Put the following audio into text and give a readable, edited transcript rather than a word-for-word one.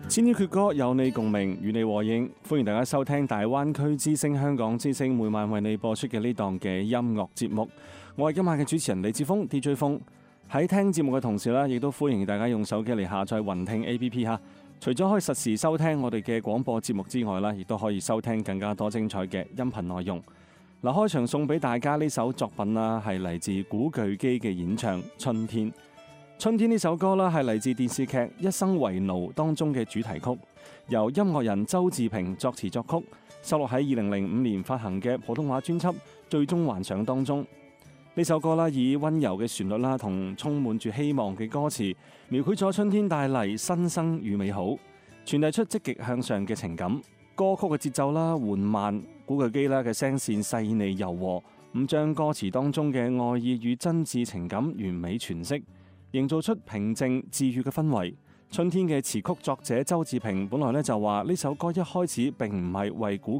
千禧闕歌有你共鳴，與你和應。歡迎大家收聽大灣區之聲、香港之聲每晚為你播出嘅呢檔嘅音樂節目。我係今晚嘅主持人李志峰 DJ 峰。喺聽節目嘅同時呢，亦都歡迎大家用手機嚟下載雲聽 APP 吓。除咗可以實時收聽我哋嘅廣播節目之外啦，亦都可以收聽更加多精彩嘅音頻內容。嗱，開場送俾大家呢首作品啦，係嚟自古巨基嘅演唱《春天》。春天呢首歌啦，係嚟自電視劇《一生為奴》當中嘅主題曲，由音樂人周志平作詞作曲，收錄喺2005年發行嘅普通話專輯《最終幻想》當中。呢首歌啦，以溫柔嘅旋律啦，同充滿住希望嘅歌詞，描繪咗春天帶嚟新生與美好，傳遞出積極向上嘅情感。歌曲嘅節奏啦緩慢，古巨基啦嘅聲線細膩柔和，咁將歌詞當中嘅愛意與真摯情感完美詮釋，營造出平靜治癒嘅氛圍。春天嘅詞曲作者周志平本來就話呢首歌一開始並唔係為古